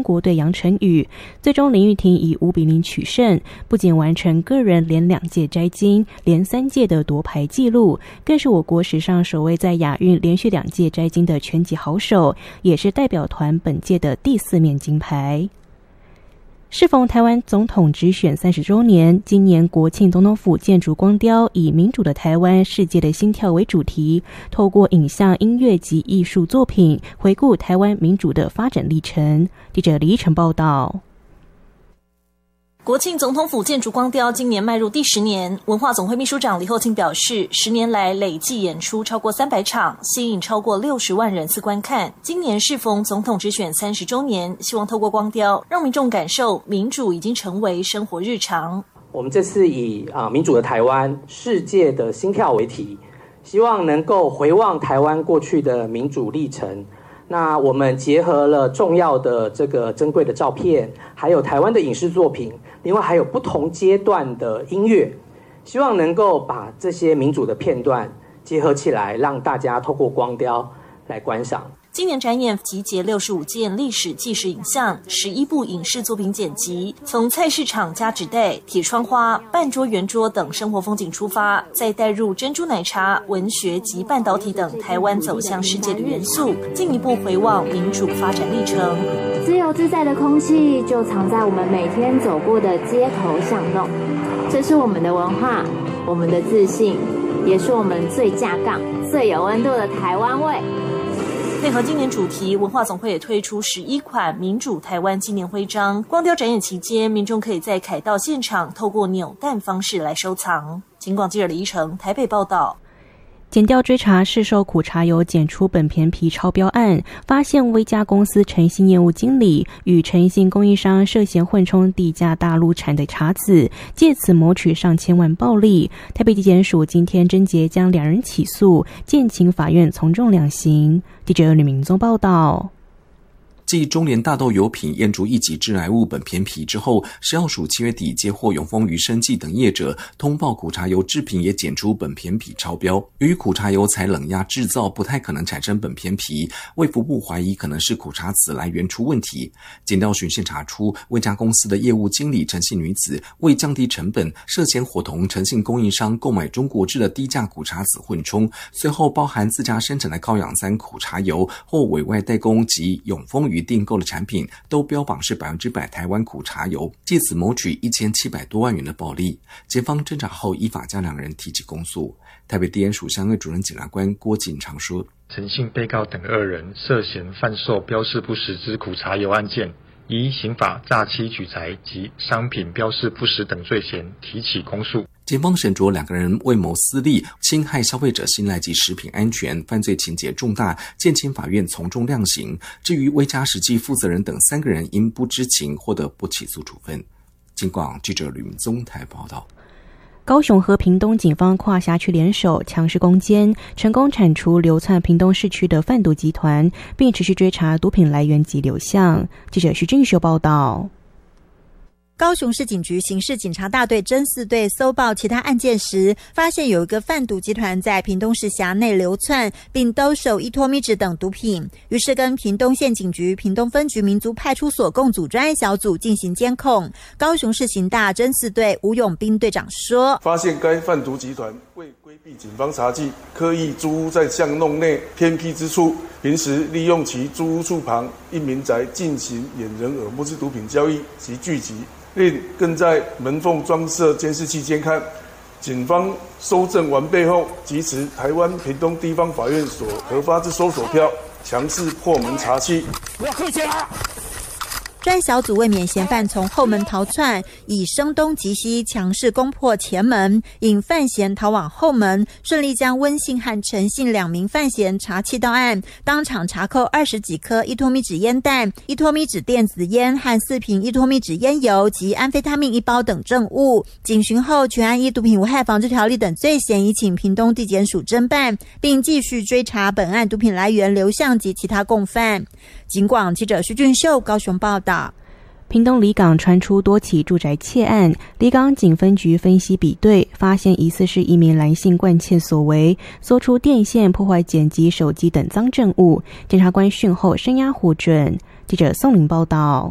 国队杨晨宇，最终林玉婷以5-0取胜，不仅完成个人连2届摘金、连3届的夺牌纪录，更是我国史上首位在亚运连续2届摘金的拳击好手，也是代表团本届的第4面金牌。适逢台湾总统直选30周年，今年国庆总统府建筑光雕以民主的台湾，世界的心跳为主题，透过影像、音乐及艺术作品，回顾台湾民主的发展历程。记者李依晨报道。 国庆总统府建筑光雕今年迈入第10年，文化总会秘书长李厚庆表示，10年来累计演出超过300场，吸引超过60万人次观看。今年适逢总统直选30周年，希望透过光雕，让民众感受民主已经成为生活日常。 我们这次以民主的台湾，世界的心跳为题，希望能够回望台湾过去的民主历程。那我们结合了重要的这个珍贵的照片，还有台湾的影视作品，另外还有不同阶段的音乐，希望能够把这些民主的片段结合起来，让大家透过光雕来观赏。 今年展演集结65件历史纪实影像，11部影视作品剪辑，从菜市场加纸袋、铁窗花、半桌圆桌等生活风景出发，再带入珍珠奶茶、文学及半导体等台湾走向世界的元素，进一步回望民主发展历程。 自由自在的空气就藏在我们每天走过的街头巷弄，这是我们的文化，我们的自信，也是我们最架杠、最有温度的台湾味。 配合今年主题，文化总会也推出11款民主台湾纪念徽章。光雕展演期间，民众可以在凯道现场透过扭蛋方式来收藏。警广记者李依晨台北报道。 检调追查市售苦茶油检出苯醅皮超标案，发现威嘉公司诚信业务经理与诚信供应商涉嫌混充低价大陆产的茶籽，借此谋取上千万暴利。台北地检署今天侦结，将2人起诉，建请法院从重量刑。记者吕明宗报道。 继中联大豆油品验出1级致癌物苯醅皮之后，食药署7月底接获永丰余生技等业者通报苦茶油制品也检出苯醅皮超标。由于苦茶油采冷压制造，不太可能产生苯醅皮，卫福部怀疑可能是苦茶籽来源出问题。检调循线查出，威嘉公司的业务经理诚信女子为降低成本，涉嫌伙同诚信供应商购买中国制的低价苦茶籽混充，随后包含自家生产的高氧酸苦茶油或委外代工及永丰余订购的产品都标榜是100%台湾苦茶油，借此谋取1700多万元的暴利。检方侦查后依法将2人提起公诉。台北地检署相对主任检察官郭锦长说， 诚信被告等2人涉嫌贩售标示不实之苦茶油案件，依刑法诈欺取财及商品标示不实等罪嫌提起公诉。 检方审酌2个人为谋私利、侵害消费者信赖及食品安全，犯罪情节重大，建请法院从重量刑。至于威嘉实际负责人等3个人因不知情获得不起诉处分。警广记者吕明宗台报道。 高雄和屏东警方跨辖区联手强势攻坚，成功铲除流窜屏东市区的贩毒集团，并持续追查毒品来源及流向。记者徐俊秀报道。 高雄市警局刑事警察大队侦4队搜报其他案件时，发现有一个贩毒集团在屏东市辖内流窜，并兜售依托咪酯等毒品，于是跟屏东县警局屏东分局民族派出所共组专案小组进行监控。高雄市刑大侦4队吴永斌队长说， 发现该贩毒集团为规避警方查缉，刻意租屋在巷弄内偏僻之处，平时利用其租屋处旁一民宅进行掩人耳目之毒品交易及聚集，更在门缝装设监视器监看。警方搜证完备后，即持台湾屏东地方法院所核发之搜索票，强势破门查缉。不要客气了。 专小组为免嫌犯从后门逃窜，以声东击西，强势攻破前门，引犯嫌逃往后门，顺利将温姓和陈姓2名犯嫌查缉到案，当场查扣20几颗依托咪酯烟弹、依托咪酯电子烟和4瓶依托咪酯烟油及安非他命1包等证物。警询后，全案依毒品危害防治条例等罪嫌移请屏东地检署侦办，并继续追查本案毒品来源、流向及其他共犯。警广记者徐俊秀高雄报道。 屏东里港传出多起住宅窃案，里港警分局分析比对，发现疑似是一名男性惯窃所为，搜出电线、破坏剪辑、手机等赃证物。检察官讯后声押获准。记者宋玲报道。